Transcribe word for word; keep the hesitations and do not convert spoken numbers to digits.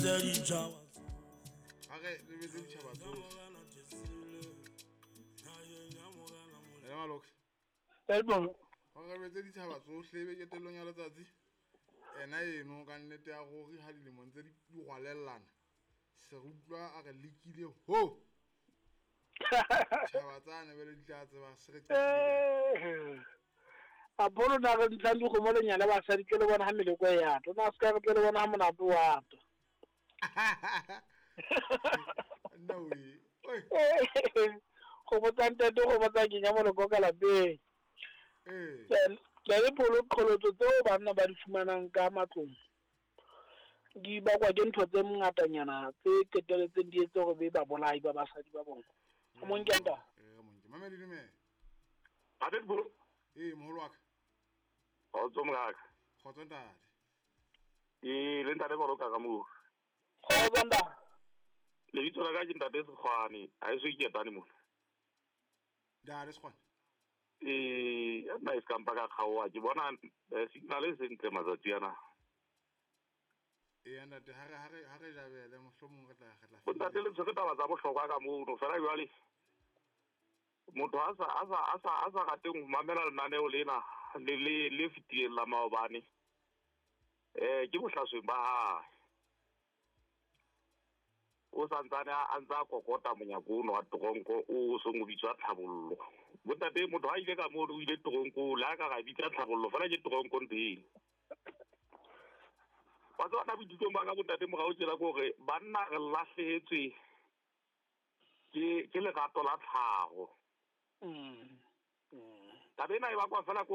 Okay, le be le tshaba tsohle. Ya malok. Elbon. Ga re tse di tshaba tsohle be ketellong ya letsatsi. Ena eno ka nnete ya gore ha dilemo ntse di gwalellana. Se re utlwa a re lekile ho. Tshaba tsane be le di tla tseba se re Eh. A bolo na re ntlandu go mo lenyana ba sa di ke le bona ha mele go ya to na ska re ke le bona ha mona bo wa to. No way. Oi. Go botsa ntate go botsa ke nya mo le go ka lapeng. Eh. Ya le bolo kholotso tseo bana ba di fumanang ka matlong. Di ba kwa ke ntho tse mngatanyana tse keteletseng di etse go be ba bolai ba basadi ba bona. Mo nkenta. Eh mo nke mamedi le me. A be bolo. Eh moholo wa ka. O tsomaka. Khotso ntate. E le ntate boro ka ka mo. Go bonda. Le ditso la ka ke ntate se khwane a se ke tani mo. Da re skwana. E na is kampa ka khawa ke bona signal se ntle matsatsi ana. E anda te ha re ha re ha re jabele mohlomong re tla kgetla. Bo ntate le se ke taba tsa bohlokwa ka mo no fela jwale. Motho asa asa asa asa ga teng mamela le maneo lena le le le fitile la maobane. Eh ke bohlaswe ba ha. O santsana a ntsa kokota monyako no wa toronko o so mo bitsa tlhabollo. Botate motho ha ile ka mo o ile toronko la ka ga bitsa tlhabollo fela ke toronko nteng. Ba tsona bitso ba ka botate mo ga o tsela gore banna re lahlehetswe ke ke le gato la tlhago. Mm. Mm. Tabena e ba kwa fela